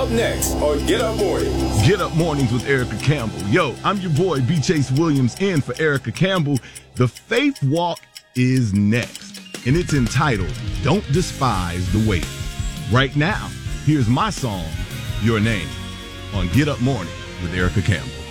Up next on Get Up Mornings. Get Up Mornings with Erica Campbell. Yo, I'm your boy, B. Chase Williams, in for Erica Campbell. The Faith Walk is next, and it's entitled, Don't Despise the Wait. Right now, here's my song, Your Name, on Get Up Mornings with Erica Campbell.